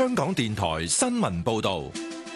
香港電台新聞報道。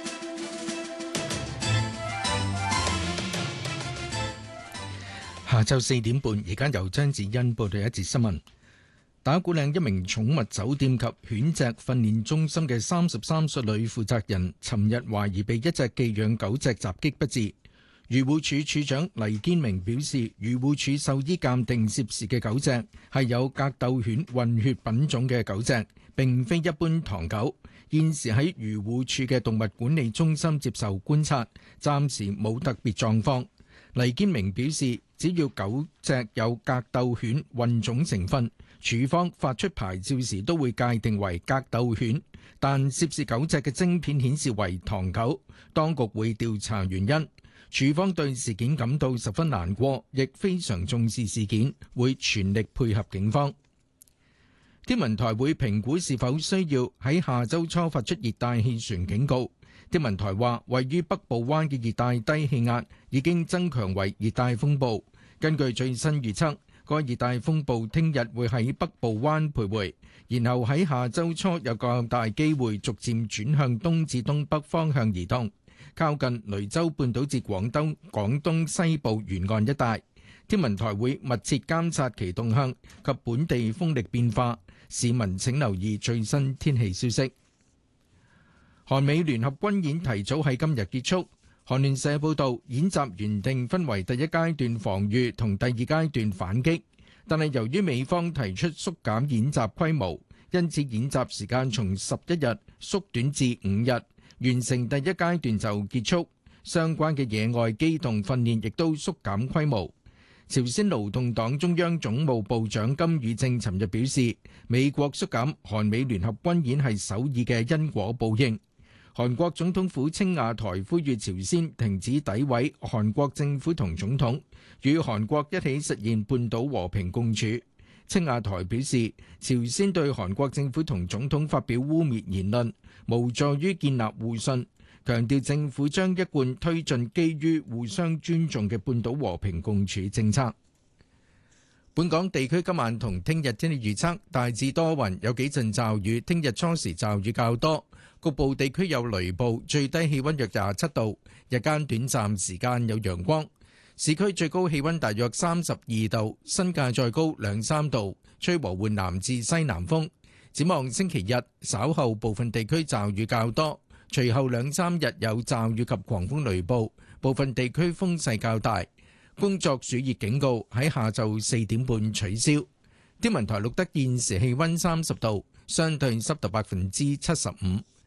下晝4點半，而家由張子欣報道一節新聞。打鼓嶺一名寵物酒店及犬隻訓練中心嘅33歲女負責人，尋日懷疑被一隻寄養狗隻襲擊不治。漁護署署長黎堅明表示，漁護署獸醫鑑定涉事嘅狗隻係有格鬥犬混血品種嘅狗隻，並非一般唐狗。現時喺漁護署嘅動物管理中心接受觀察，暫時冇特別狀況。黎堅明表示，只要狗隻有格鬥犬混種成分，署方發出牌照時都會界定為格鬥犬，但涉事狗隻嘅晶片顯示為唐狗，當局會調查原因。署方對事件感到十分難過，亦非常重視事件，會全力配合警方。天文台會評估是否需要喺下周初發出熱帶氣旋警告。天文台話，位於北部灣嘅熱帶低氣壓已經增強為熱帶風暴。根據最新預測，該熱帶風暴聽日會喺北部灣徘徊，然後喺下周初有較大機會逐漸轉向東至東北方向移動，靠近雷州半島至廣東西部沿岸一帶。天文台會密切監察其動向及本地風力變化，市民請留意最新天氣消息。韓美聯合軍演提早喺今日結束。韓聯社報道，演習原定分為第一階段防禦同第二階段反擊，但係由於美方提出縮減演習規模，因此演習時間從11日縮短至5日，完成第一階段就結束。相關嘅野外機動訓練亦都縮減規模。朝鮮勞動黨中央總務部長金宇正尋日表示，美國縮減韓美聯合軍演係首爾嘅因果報應。韓國總統府青瓦台呼籲朝鮮停止詆毀韓國政府同總統，與韓國一起實現半島和平共處。青瓦台表示，朝鮮對韓國政府同總統發表污衊言論，無助於建立互信，強調政府將一貫推進基於互相尊重嘅半島和平共處政策。本港地區今晚同聽日天氣預測大致多雲，有幾陣驟雨，聽日初時驟雨較多，局部地區有雷暴，最低氣溫約27度，日間短暫時間有陽光。市區最高氣溫大約32度，新界再高2-3度，吹和緩南至西南風。展望星期日稍後部分地區驟雨較多，隨後2-3日有驟雨及狂風雷暴，部分地區風勢較大。工作暑熱警告喺下晝4點半取消。天文台錄得現時氣溫30度，相對濕度75%。